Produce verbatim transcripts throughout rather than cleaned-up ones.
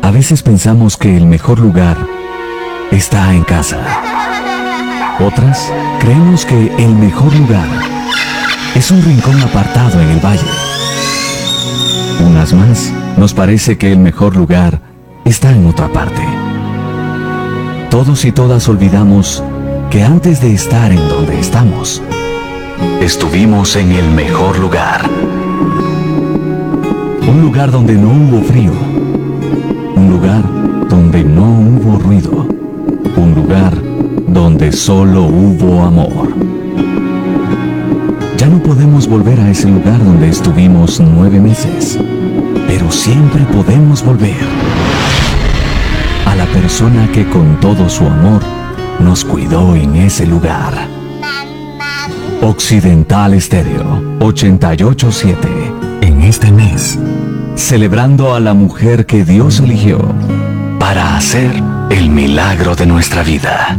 A veces pensamos que el mejor lugar está en casa. Otras creemos que el mejor lugar es un rincón apartado en el valle. Unas más nos parece que el mejor lugar está en otra parte. Todos y todas olvidamos que antes de estar en donde estamos, estuvimos en el mejor lugar. Un lugar donde no hubo frío. Un lugar donde no hubo ruido. Un lugar donde solo hubo amor. Ya no podemos volver a ese lugar donde estuvimos nueve meses, pero siempre podemos volver a la persona que con todo su amor nos cuidó en ese lugar. Occidental Estéreo ochenta y ocho punto siete. En este mes, celebrando a la mujer que Dios eligió para hacer el milagro de nuestra vida.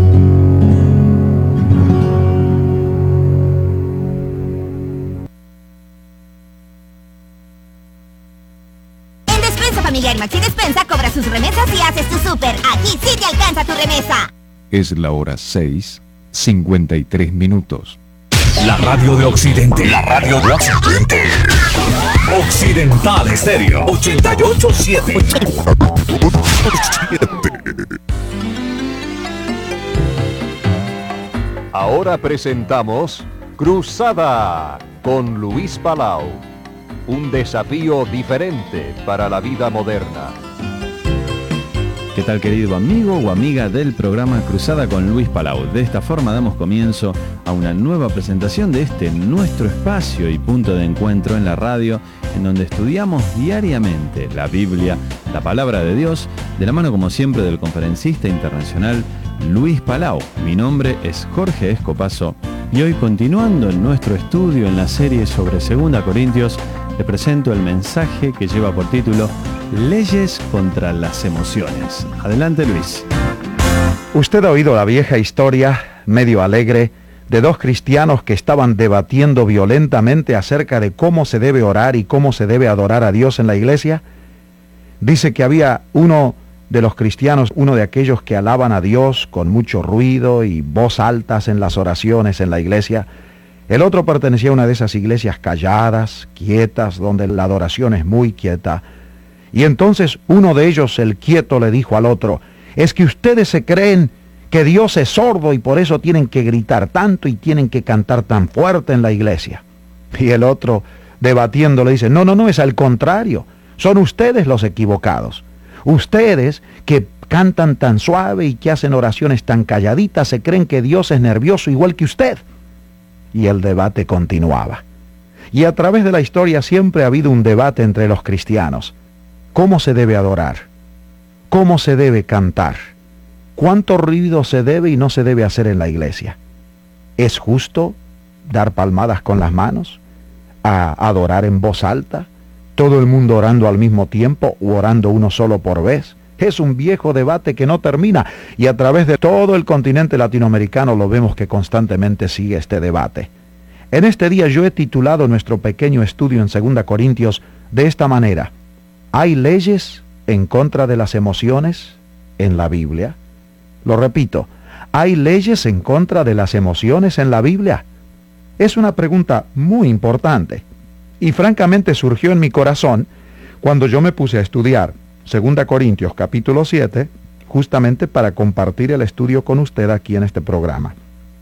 En Despensa Familiar Maxi Despensa cobra sus remesas y haces tu súper. Aquí sí te alcanza tu remesa. Es la hora seis, cincuenta y tres minutos. La radio de Occidente. La radio de Occidente. Occidental Estéreo ochenta y ocho punto siete. Ahora presentamos Cruzada con Luis Palau. Un desafío diferente para la vida moderna. ¿Qué tal, querido amigo o amiga del programa Cruzada con Luis Palau? De esta forma damos comienzo a una nueva presentación de este nuestro espacio y punto de encuentro en la radio, en donde estudiamos diariamente la Biblia, la palabra de Dios, de la mano como siempre del conferencista internacional Luis Palau. Mi nombre es Jorge Escopazo y hoy, continuando en nuestro estudio en la serie sobre Segunda Corintios, le presento el mensaje que lleva por título Leyes contra las emociones. Adelante, Luis. Usted ha oído la vieja historia, medio alegre, de dos cristianos que estaban debatiendo violentamente acerca de cómo se debe orar y cómo se debe adorar a Dios en la iglesia. Dice que había uno de los cristianos, uno de aquellos que alaban a Dios con mucho ruido y voz altas en las oraciones en la iglesia. El otro pertenecía a una de esas iglesias calladas, quietas, donde la adoración es muy quieta. Y entonces uno de ellos, el quieto, le dijo al otro: es que ustedes se creen que Dios es sordo y por eso tienen que gritar tanto y tienen que cantar tan fuerte en la iglesia. Y el otro, debatiendo, le dice: no, no, no, es al contrario, son ustedes los equivocados. Ustedes que cantan tan suave y que hacen oraciones tan calladitas se creen que Dios es nervioso igual que usted. Y el debate continuaba. Y a través de la historia siempre ha habido un debate entre los cristianos. ¿Cómo se debe adorar? ¿Cómo se debe cantar? ¿Cuánto ruido se debe y no se debe hacer en la iglesia? ¿Es justo dar palmadas con las manos? ¿A adorar en voz alta? ¿Todo el mundo orando al mismo tiempo o orando uno solo por vez? Es un viejo debate que no termina y a través de todo el continente latinoamericano lo vemos que constantemente sigue este debate. En este día yo he titulado nuestro pequeño estudio en Segunda Corintios de esta manera: ¿hay leyes en contra de las emociones en la Biblia? Lo repito, ¿hay leyes en contra de las emociones en la Biblia? Es una pregunta muy importante y francamente surgió en mi corazón cuando yo me puse a estudiar Segunda Corintios capítulo siete, justamente para compartir el estudio con usted aquí en este programa.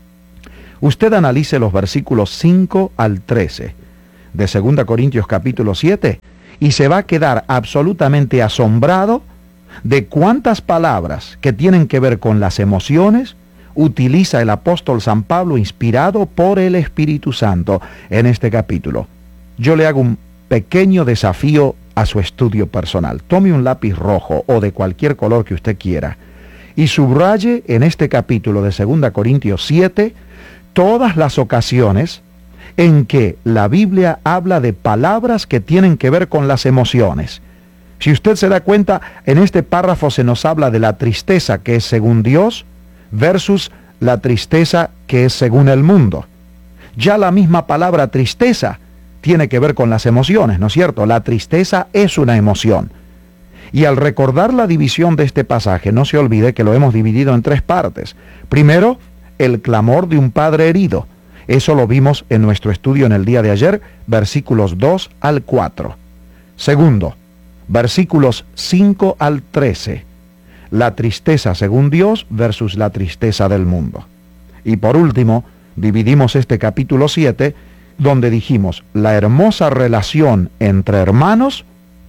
Usted analice los versículos cinco al trece de Segunda Corintios capítulo siete y se va a quedar absolutamente asombrado de cuántas palabras que tienen que ver con las emociones utiliza el apóstol San Pablo, inspirado por el Espíritu Santo, en este capítulo. Yo le hago un pequeño desafío a su estudio personal. Tome un lápiz rojo o de cualquier color que usted quiera y subraye en este capítulo de Segunda Corintios siete todas las ocasiones en que la Biblia habla de palabras que tienen que ver con las emociones. Si usted se da cuenta, en este párrafo se nos habla de la tristeza que es según Dios versus la tristeza que es según el mundo. Ya la misma palabra tristeza tiene que ver con las emociones, ¿no es cierto? La tristeza es una emoción. Y al recordar la división de este pasaje, no se olvide que lo hemos dividido en tres partes. Primero, el clamor de un padre herido. Eso lo vimos en nuestro estudio en el día de ayer, versículos dos al cuatro. Segundo, versículos cinco al trece. La tristeza según Dios versus la tristeza del mundo. Y por último, dividimos este capítulo siete, donde dijimos la hermosa relación entre hermanos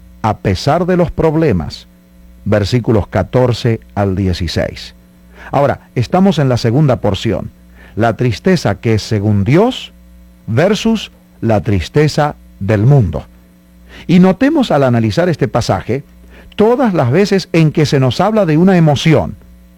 a pesar de los problemas. Versículos catorce al dieciséis. Ahora, estamos en la segunda porción. La tristeza que es según Dios versus la tristeza del mundo. Y notemos al analizar este pasaje todas las veces en que se nos habla de una emoción.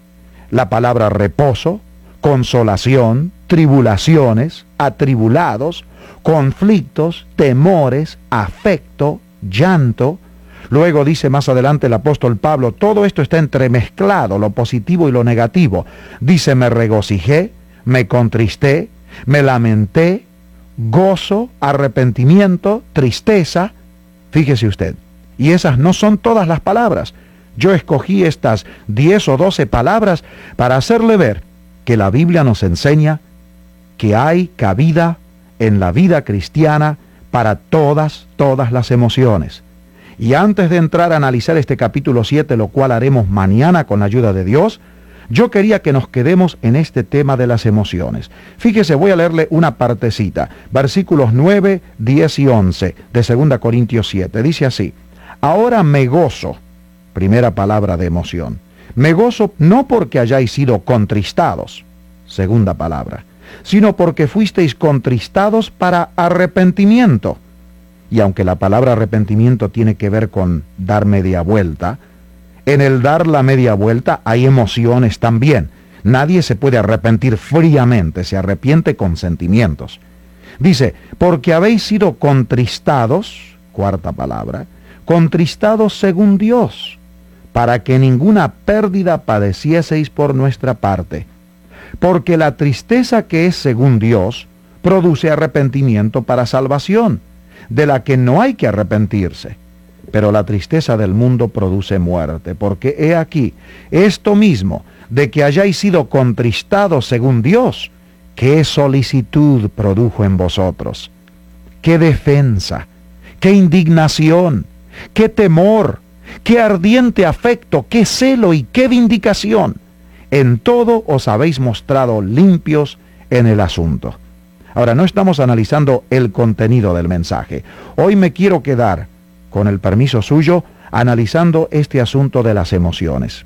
La palabra reposo, consolación, tribulaciones, atribulados, conflictos, temores, afecto, llanto. Luego dice más adelante el apóstol Pablo, todo esto está entremezclado, lo positivo y lo negativo. Dice, me regocijé, me contristé, me lamenté, gozo, arrepentimiento, tristeza. Fíjese usted, y esas no son todas las palabras. Yo escogí estas diez o doce palabras para hacerle ver que la Biblia nos enseña que hay cabida en la vida cristiana para todas, todas las emociones. Y antes de entrar a analizar este capítulo siete, lo cual haremos mañana con la ayuda de Dios, yo quería que nos quedemos en este tema de las emociones. Fíjese, voy a leerle una partecita, versículos nueve, diez y once de segunda Corintios siete. Dice así, ahora me gozo, primera palabra de emoción, me gozo no porque hayáis sido contristados, segunda palabra, sino porque fuisteis contristados para arrepentimiento. Y aunque la palabra arrepentimiento tiene que ver con dar media vuelta, en el dar la media vuelta hay emociones también. Nadie se puede arrepentir fríamente, se arrepiente con sentimientos. Dice, porque habéis sido contristados, cuarta palabra, contristados según Dios, para que ninguna pérdida padecieseis por nuestra parte. Porque la tristeza que es según Dios produce arrepentimiento para salvación, de la que no hay que arrepentirse. Pero la tristeza del mundo produce muerte, porque he aquí, esto mismo, de que hayáis sido contristados según Dios, qué solicitud produjo en vosotros, qué defensa, qué indignación, qué temor, qué ardiente afecto, qué celo y qué vindicación. En todo os habéis mostrado limpios en el asunto. Ahora, no estamos analizando el contenido del mensaje. Hoy me quiero quedar, con el permiso suyo, analizando este asunto de las emociones.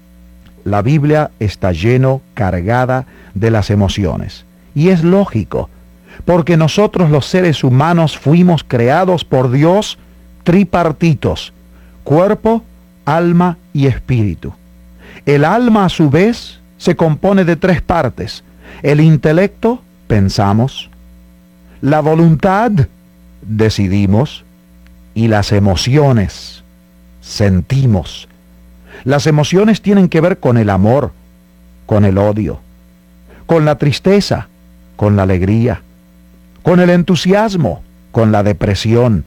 La Biblia está lleno, cargada de las emociones. Y es lógico, porque nosotros los seres humanos fuimos creados por Dios tripartitos, cuerpo, alma y espíritu. El alma a su vez se compone de tres partes. El intelecto, pensamos, la voluntad, decidimos, y las emociones, sentimos. Las emociones tienen que ver con el amor, con el odio, con la tristeza, con la alegría, con el entusiasmo, con la depresión.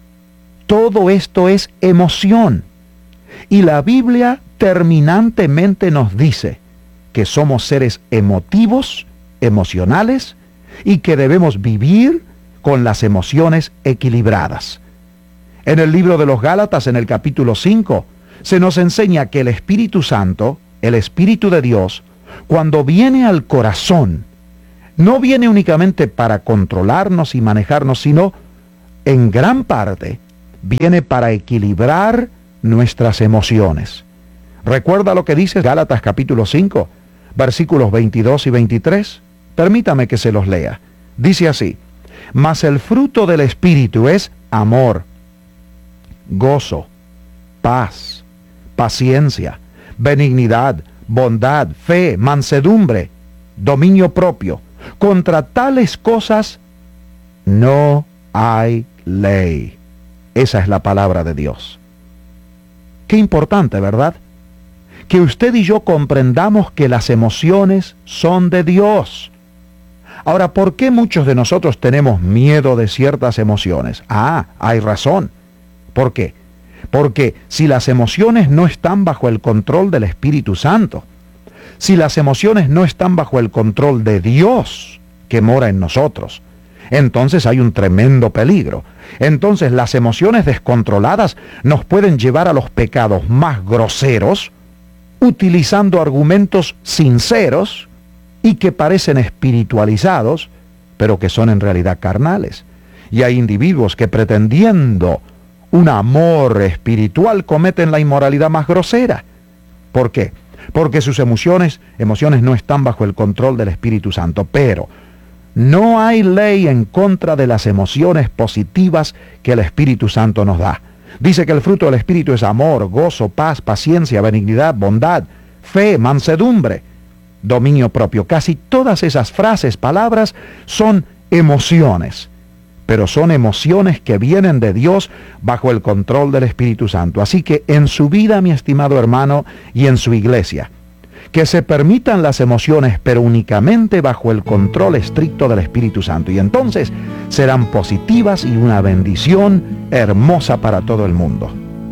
Todo esto es emoción. Y la Biblia terminantemente nos dice que somos seres emotivos, emocionales, y que debemos vivir con las emociones equilibradas. En el libro de los Gálatas, en el capítulo cinco, se nos enseña que el Espíritu Santo, el Espíritu de Dios, cuando viene al corazón, no viene únicamente para controlarnos y manejarnos, sino en gran parte viene para equilibrar nuestras emociones. ¿Recuerda lo que dice Gálatas capítulo cinco, versículos veintidós y veintitrés? Permítame que se los lea. Dice así, mas el fruto del Espíritu es amor, gozo, paz, paciencia, benignidad, bondad, fe, mansedumbre, dominio propio. Contra tales cosas no hay ley. Esa es la palabra de Dios. Qué importante, ¿verdad? Que usted y yo comprendamos que las emociones son de Dios. Ahora, ¿por qué muchos de nosotros tenemos miedo de ciertas emociones? Ah, hay razón. ¿Por qué? Porque si las emociones no están bajo el control del Espíritu Santo, si las emociones no están bajo el control de Dios que mora en nosotros, entonces hay un tremendo peligro. Entonces las emociones descontroladas nos pueden llevar a los pecados más groseros, utilizando argumentos sinceros y que parecen espiritualizados, pero que son en realidad carnales. Y hay individuos que pretendiendo un amor espiritual cometen la inmoralidad más grosera. ¿Por qué? Porque sus emociones, emociones no están bajo el control del Espíritu Santo. Pero no hay ley en contra de las emociones positivas que el Espíritu Santo nos da. Dice que el fruto del Espíritu es amor, gozo, paz, paciencia, benignidad, bondad, fe, mansedumbre, dominio propio. Casi todas esas frases, palabras, son emociones, pero son emociones que vienen de Dios bajo el control del Espíritu Santo. Así que en su vida, mi estimado hermano, y en su iglesia, que se permitan las emociones, pero únicamente bajo el control estricto del Espíritu Santo. Y entonces serán positivas y una bendición hermosa para todo el mundo.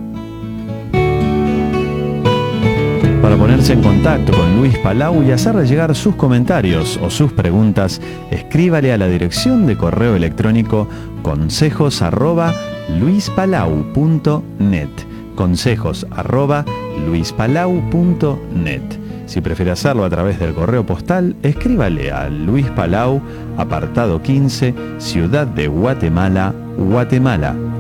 Para ponerse en contacto con Luis Palau y hacerle llegar sus comentarios o sus preguntas, escríbale a la dirección de correo electrónico consejos arroba luispalau punto net. Consejos arroba luispalau punto net. Si prefiere hacerlo a través del correo postal, escríbale a Luis Palau, apartado quince, Ciudad de Guatemala, Guatemala